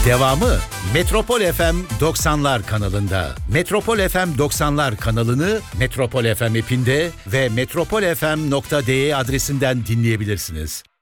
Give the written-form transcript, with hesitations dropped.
Devamı Metropol FM 90'lar kanalında. Metropol FM 90'lar kanalını Metropol FM app'inde ve metropolfm.de adresinden dinleyebilirsiniz.